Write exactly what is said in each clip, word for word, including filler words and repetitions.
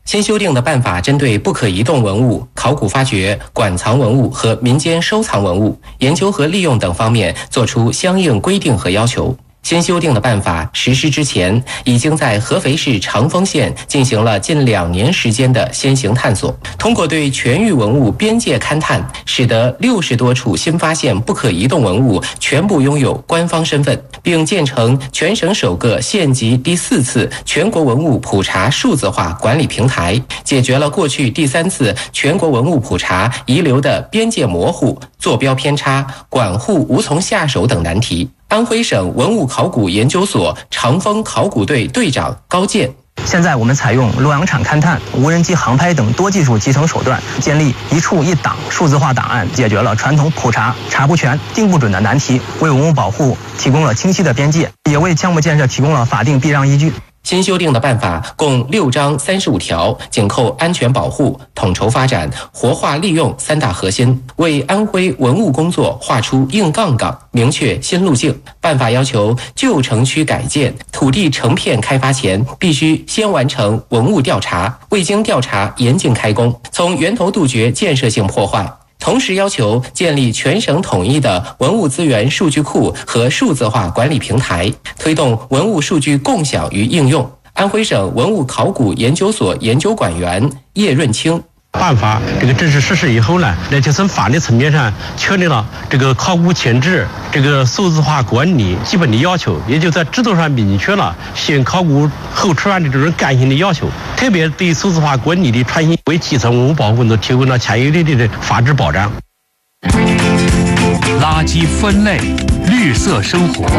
新修订的办法针对不可移动文物、考古发掘、馆藏文物和民间收藏文物研究和利用等方面作出相应规定和要求。新修订的办法实施之前，已经在合肥市长丰县进行了近两年时间的先行探索。通过对全域文物边界勘探，使得六十多处新发现不可移动文物全部拥有官方身份，并建成全省首个县级第四次全国文物普查数字化管理平台，解决了过去第三次全国文物普查遗留的边界模糊、坐标偏差、管护无从下手等难题。安徽省文物考古研究所长丰考古队队长高健： 现在我们采用洛阳铲勘探、无人机航拍等多技术集成手段，建立一处一档数字化档案，解决了传统普查查不全、定不准的难题，为文物保护提供了清晰的边界，也为项目建设提供了法定避让依据。 新修订的办法共六章三十五条，紧扣安全保护、统筹发展、活化利用三大核心，为安徽文物工作画出硬杠杠，明确新路径。办法要求，旧城区改建、土地成片开发前，必须先完成文物调查，未经调查严禁开工，从源头杜绝建设性破坏。同时要求建立全省统一的文物资源数据库和数字化管理平台，推动文物数据共享与应用。安徽省文物考古研究所研究馆员叶润清： 办法这个正式实施以后呢，那就从法律层面上确立了这个考古前置、这个数字化管理基本的要求，也就在制度上明确了先考古后出案的这种干性的要求。特别对数字化管理的创新，为基层文物保护工作提供了强有力的法治保障。 垃圾分类，绿色生活。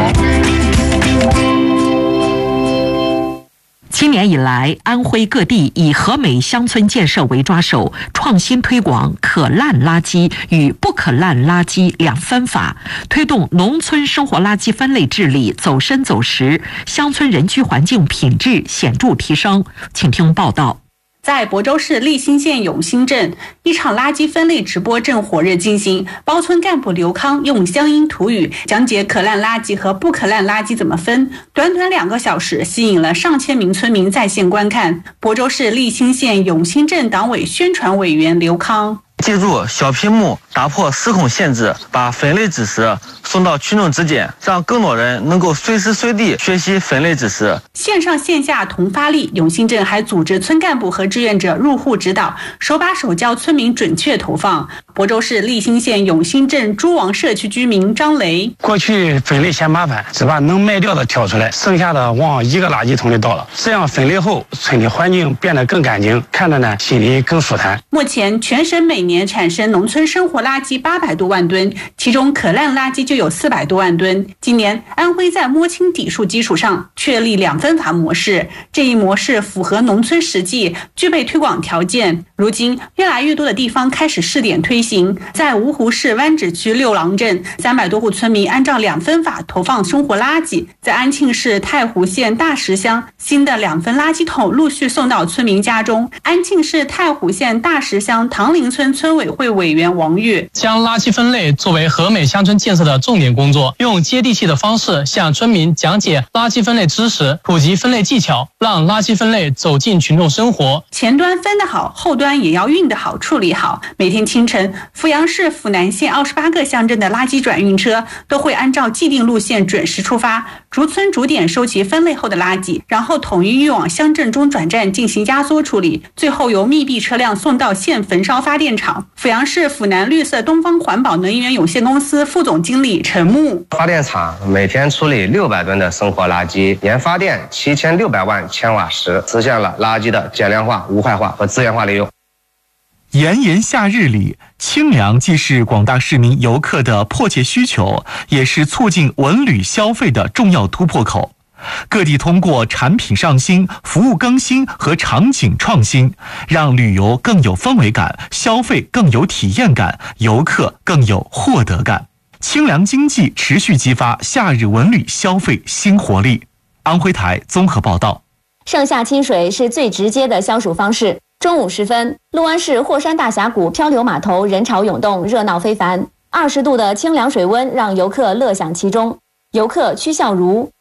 今年以来，安徽各地以和美乡村建设为抓手，创新推广可烂垃圾与不可烂垃圾两分法，推动农村生活垃圾分类治理走深走实，乡村人居环境品质显著提升。请听报道。 在亳州市利兴县永兴镇，一场垃圾分类直播正火热进行。包村干部刘康用乡音土语讲解可烂垃圾和不可烂垃圾怎么分，短短两个小时，吸引了上千名村民在线观看。亳州市利兴县永兴镇党委宣传委员刘康： 借助小屏幕打破时空限制，把分类知识送到群众之间，让更多人能够随时随地学习分类知识。 线上线下同发力，永兴镇还组织村干部和志愿者入户指导，手把手教村民准确投放。亳州市利兴县永兴镇诸王社区居民张雷： 过去分类嫌麻烦，只把能卖掉的挑出来，剩下的往一个垃圾桶里倒了。这样分类后，村里环境变得更干净，看着呢心里更舒坦。 目前全省每年产生农村生活垃圾八百多万吨，其中可烂垃圾就有四百多万吨。今年安徽在摸清底数基础上确立两分法模式，这一模式符合农村实际，具备推广条件。如今越来越多的地方开始试点推行。在芜湖市湾仔区六郎镇，三百多户村民按照两分法投放生活垃圾。在安庆市太湖县大石乡，新的两分垃圾桶陆续送到村民家中。安庆市太湖县大石乡唐林村村委会委员王月： 将垃圾分类作为和美乡村建设的重点工作，用接地气的方式向村民讲解垃圾分类知识，普及分类技巧，让垃圾分类走进群众生活。 前端分得好，后端也要运得好、处理好。每天清晨，阜阳市阜南县二十八个乡镇的垃圾转运车都会按照既定路线准时出发，逐村逐点收集分类后的垃圾，然后统一运往乡镇中转站进行压缩处理，最后由密闭车辆送到县焚烧发电厂。阜阳市阜南绿色东方环保能源有限公司副总经理陈木： 发电厂每天处理六百吨的生活垃圾，年发电七千六百万千瓦时，实现了垃圾的减量化、无害化和资源化利用。 炎炎夏日里，清凉既是广大市民游客的迫切需求，也是促进文旅消费的重要突破口。各地通过产品上新、服务更新和场景创新，让旅游更有氛围感，消费更有体验感，游客更有获得感。清凉经济持续激发夏日文旅消费新活力。安徽台综合报道。 盛夏清水是最直接的消暑方式。中午时分，六安市霍山大峡谷漂流码头人潮涌动，热闹非凡。二十度的清凉水温让游客乐享其中。游客曲孝如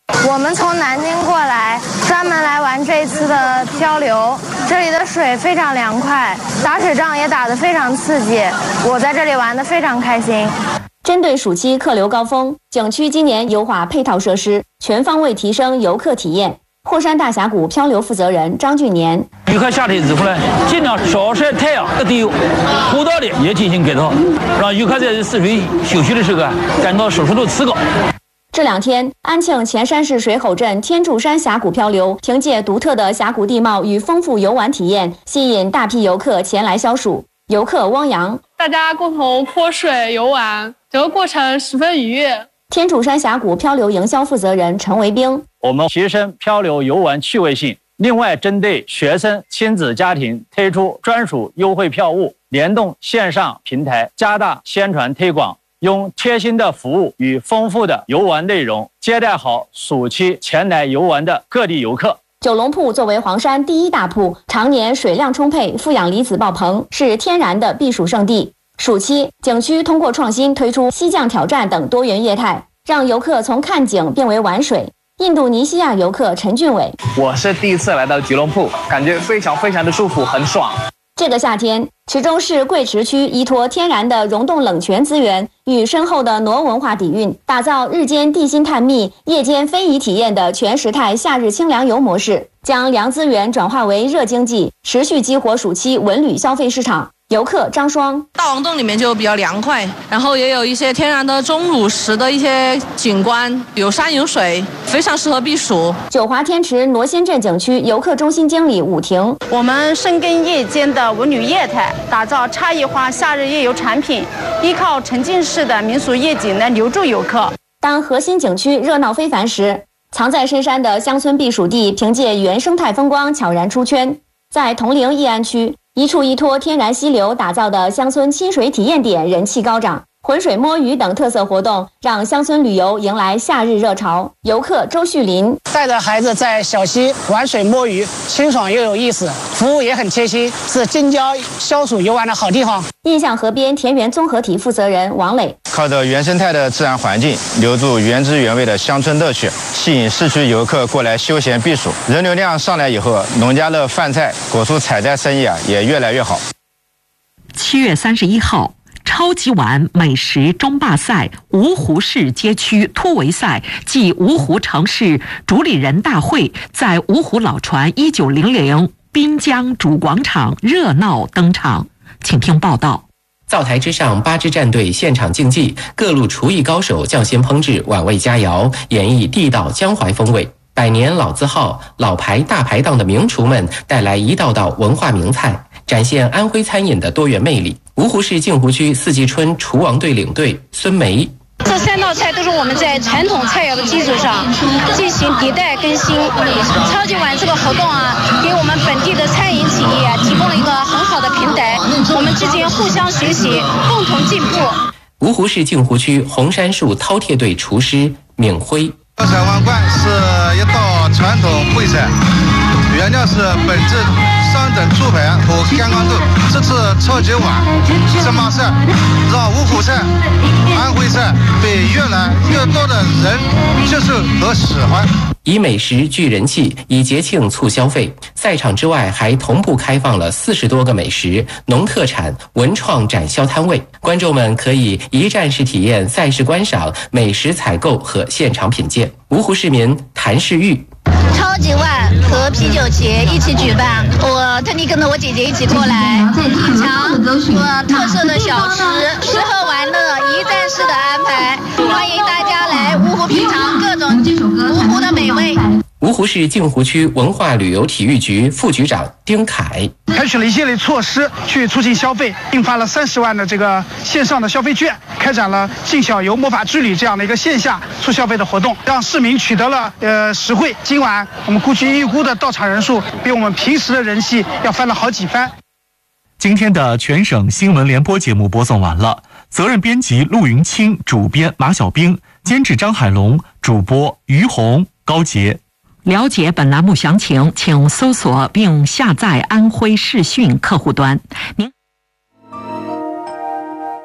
我们从南京过来，专门来玩这次的漂流。这里的水非常凉快，打水仗也打得非常刺激，我在这里玩得非常开心。 针对暑期客流高峰，景区今年优化配套设施，全方位提升游客体验。霍山大峡谷漂流负责人张俊年： 游客下来之后呢，尽量少晒太阳，得有坡道里也进行改造，让游客在泗水休息的时候啊，感到舒适度提高。 这两天，安庆前山市水口镇天柱山峡谷漂流，凭借独特的峡谷地貌与丰富游玩体验，吸引大批游客前来消暑。游客汪洋： 大家共同泼水游玩，整个过程十分愉悦。 天柱山峡谷漂流营销负责人陈维兵： 我们提升漂流游玩趣味性，另外针对学生、亲子家庭推出专属优惠票务，联动线上平台，加大宣传推广，用贴心的服务与丰富的游玩内容，接待好暑期前来游玩的各地游客。 九龙铺作为黄山第一大铺，常年水量充沛，富氧离子爆棚，是天然的避暑胜地。暑期，景区通过创新推出溪降挑战等多元业态，让游客从看景变为玩水。印度尼西亚游客陈俊伟： 我是第一次来到九龙铺，感觉非常非常的舒服，很爽。 这个夏天，池州市贵池区依托天然的溶洞冷泉资源与深厚的挪文化底蕴，打造日间地心探秘、夜间非遗体验的全时态夏日清凉游模式，将凉资源转化为热经济，持续激活暑期文旅消费市场。游客张双： 大王洞里面就比较凉快，然后也有一些天然的钟乳石的一些景观，有山有水，非常适合避暑。 九华天池挪仙镇景区游客中心经理武婷： 我们深耕夜间的文旅业态，打造差异化夏日夜游产品，依靠沉浸式的民俗夜景来留住游客。 当核心景区热闹非凡时，藏在深山的乡村避暑地凭借原生态风光悄然出圈。在铜陵义安区，一处依托天然溪流打造的乡村亲水体验点人气高涨，浑水摸鱼等特色活动让乡村旅游迎来夏日热潮。游客周旭林： 带着孩子在小溪玩水摸鱼，清爽又有意思，服务也很贴心，是京郊消暑游玩的好地方。 印象河边田园综合体负责人王磊： 靠着原生态的自然环境，留住原汁原味的乡村乐趣，吸引市区游客过来休闲避暑。人流量上来以后，农家乐饭菜、果蔬采摘生意啊也越来越好。 七月三十一号。超级碗美食争霸赛芜湖市街区突围赛暨芜湖城市主理人大会在芜湖老船一九零零滨江主广场热闹登场，请听报道。 灶台之上，八支战队现场竞技，各路厨艺高手较先烹制碗味佳肴，演绎地道江淮风味。百年老字号、老牌大排档的名厨们带来一道道文化名菜，展现安徽餐饮的多元魅力。芜湖市镜湖区四季春厨王队领队孙梅： 这三道菜都是我们在传统菜肴的基础上进行迭代更新。超级碗这个活动啊，给我们本地的餐饮企业啊提供了一个很好的平台，我们之间互相学习，共同进步。 芜湖市镜湖区红杉树饕餮队厨师闵辉： 小碗罐是一道传统烩菜，原料是本质上等猪排和干光豆。这次超级碗这马赛让芜湖菜、安徽菜被越来越多的人接受和喜欢。 以美食聚人气，以节庆促消费。赛场之外还同步开放了四十多个美食、农特产、文创展销摊位，观众们可以一站式体验赛事观赏、美食采购和现场品鉴。芜湖市民谭世玉： 超级碗和啤酒节一起举办，我特地跟着我姐姐一起过来品尝我特色的小吃，吃喝玩乐一站式的安排，欢迎大家来芜湖品尝各种芜湖的美味。 芜湖市镜湖区文化旅游体育局副局长丁凯： 采取了一系列措施去促进消费，印发了三十万的这个线上的消费券，开展了进小游魔法之旅这样的一个线下促消费的活动，让市民取得了呃实惠。今晚我们估计预估的到场人数比我们平时的人气要翻了好几番。 今天的全省新闻联播节目播送完了，责任编辑陆云清，主编马小兵，监制张海龙，主播于红、高杰。 了解本栏目详情，请搜索并下载安徽视讯客户端。您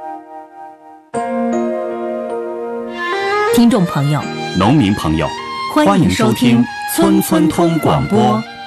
听众朋友、 农民朋友、 欢迎收听村村通广播。